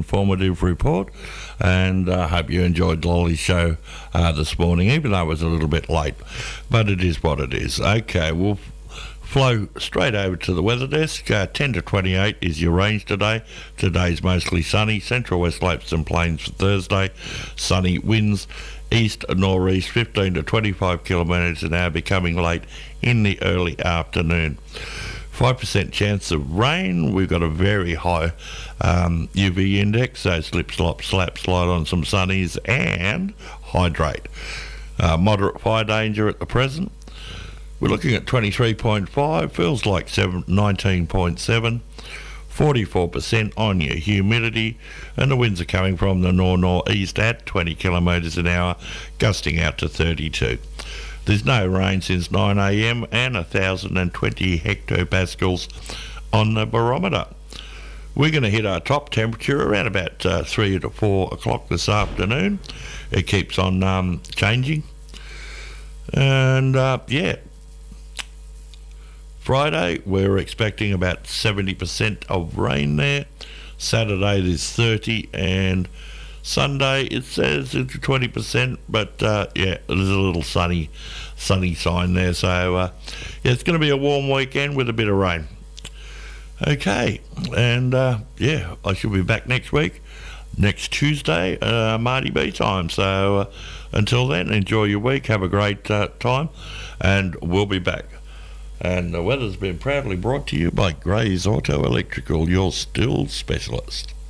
informative report, and I hope you enjoyed Lolly's show this morning, even though it was a little bit late, but it is what it is. Okay, we'll flow straight over to the weather desk. 10 to 28 is your range today. Today's mostly sunny. Central west slopes and plains for Thursday. Sunny winds east northeast 15 to 25 kilometres an hour, becoming late in the early afternoon. 5% chance of rain. We've got a very high UV index, so slip, slop, slap, slide on some sunnies and hydrate. Moderate fire danger at the present. We're looking at 23.5, feels like 19.7, 44% on your humidity, and the winds are coming from the north-northeast at 20 kilometres an hour, gusting out to 32. There's no rain since 9 a.m. and 1,020 hectopascals on the barometer. We're going to hit our top temperature around about 3 to 4 o'clock this afternoon. It keeps on changing. And, Friday, we're expecting about 70% of rain there. Saturday, there's 30, and Sunday, it says it's 20%, but there's a little sunny sign there. So, it's going to be a warm weekend with a bit of rain. Okay, and I should be back next week, next Tuesday, Marty B time. So, until then, enjoy your week, have a great time, and we'll be back. And the weather's been proudly brought to you by Gray's Auto Electrical, your still specialist.